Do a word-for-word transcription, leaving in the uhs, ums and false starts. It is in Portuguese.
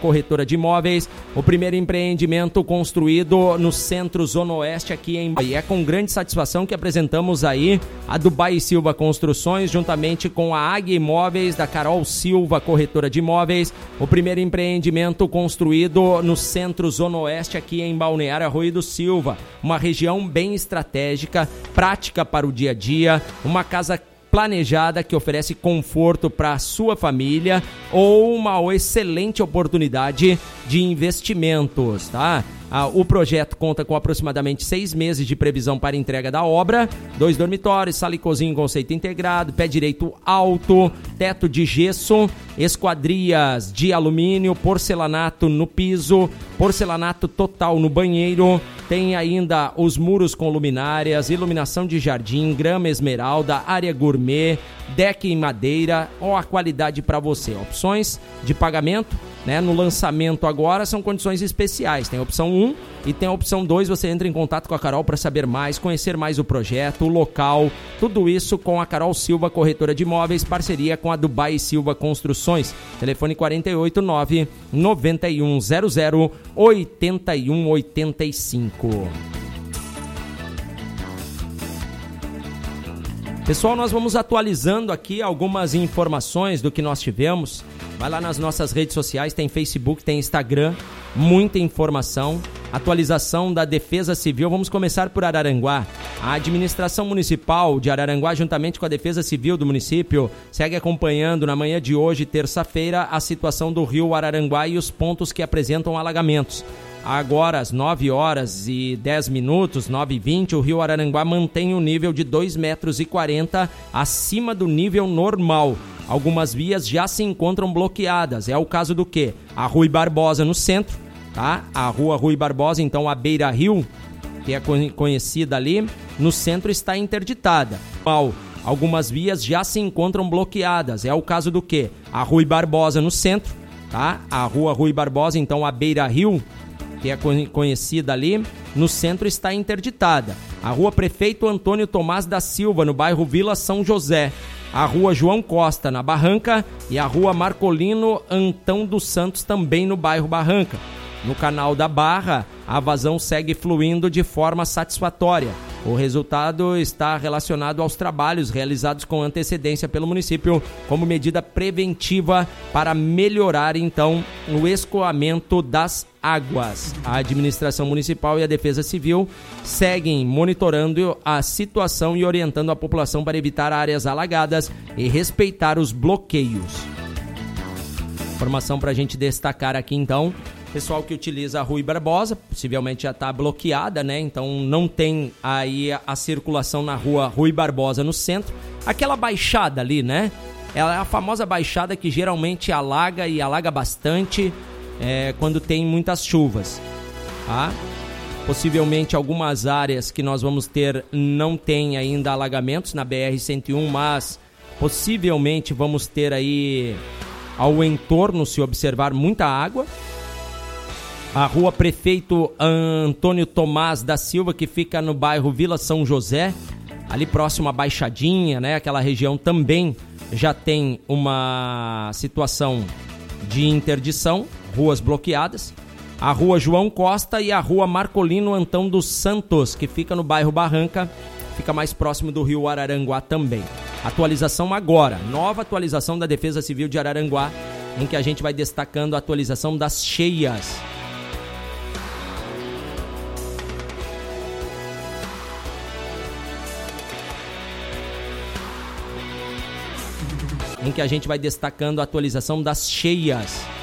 Corretora de Imóveis, o primeiro empreendimento construído no centro Zona Oeste aqui em Bahia. É com grande satisfação que apresentamos aí a Dubai Silva Construções, juntamente com a Águia Imóveis, da Carol Silva Corretora de Imóveis, o primeiro empreendimento construído no centro Zona Oeste aqui em Balneário Arroio do Silva, uma região bem estratégica, prática para o dia a dia, uma casa planejada que oferece conforto para a sua família ou uma excelente oportunidade de investimentos, tá? Ah, o projeto conta com aproximadamente seis meses de previsão para entrega da obra, dois dormitórios, sala e cozinha em conceito integrado, pé direito alto, teto de gesso, esquadrias de alumínio, porcelanato no piso, porcelanato total no banheiro, tem ainda os muros com luminárias, iluminação de jardim, grama esmeralda, área gourmet, deck em madeira, ou a qualidade para você. Opções de pagamento, né, no lançamento agora são condições especiais. Tem a opção um e tem a opção dois. Você entra em contato com a Carol para saber mais, conhecer mais o projeto, o local, tudo isso com a Carol Silva Corretora de Imóveis, parceria com a Dubai Silva Construções. Telefone quatro oito nove, nove um zero zero, oito um oito cinco. Pessoal, nós vamos atualizando aqui algumas informações do que nós tivemos. Vai lá nas nossas redes sociais, tem Facebook, tem Instagram, muita informação. Atualização da Defesa Civil. Vamos começar por Araranguá. A administração municipal de Araranguá, juntamente com a Defesa Civil do município, segue acompanhando na manhã de hoje, terça-feira, a situação do rio Araranguá e os pontos que apresentam alagamentos. Agora, às nove horas e dez minutos, nove e vinte, o rio Araranguá mantém o nível de dois metros e quarenta acima do nível normal. Algumas vias já se encontram bloqueadas. É o caso do quê? A Rui Barbosa no centro, tá? A rua Rui Barbosa, então a Beira Rio, que é conhecida ali, no centro está interditada. Algumas vias já se encontram bloqueadas. É o caso do quê? A Rui Barbosa no centro, tá? A rua Rui Barbosa, então a Beira Rio, que é conhecida ali, no centro está interditada. A rua Prefeito Antônio Tomás da Silva, no bairro Vila São José. A rua João Costa, na Barranca, e a rua Marcolino Antão dos Santos, também no bairro Barranca. No canal da Barra, a vazão segue fluindo de forma satisfatória. O resultado está relacionado aos trabalhos realizados com antecedência pelo município como medida preventiva para melhorar, então, o escoamento das águas. A administração municipal e a Defesa Civil seguem monitorando a situação e orientando a população para evitar áreas alagadas e respeitar os bloqueios. Informação para a gente destacar aqui, então. Pessoal que utiliza a Rui Barbosa, possivelmente já está bloqueada, né? Então não tem aí a, a circulação na rua Rui Barbosa no centro. Aquela baixada ali, né? Ela é a famosa baixada que geralmente alaga e alaga bastante é, quando tem muitas chuvas, tá? Possivelmente algumas áreas que nós vamos ter não tem ainda alagamentos na B R cento e um, mas possivelmente vamos ter aí ao entorno, se observar, muita água. A rua Prefeito Antônio Tomás da Silva, que fica no bairro Vila São José, ali próximo à Baixadinha, né? Aquela região também já tem uma situação de interdição, ruas bloqueadas. A rua João Costa e a rua Marcolino Antão dos Santos, que fica no bairro Barranca, fica mais próximo do rio Araranguá também. Atualização agora, nova atualização da Defesa Civil de Araranguá, em que a gente vai destacando a atualização das cheias. em que a gente vai destacando a atualização das cheias.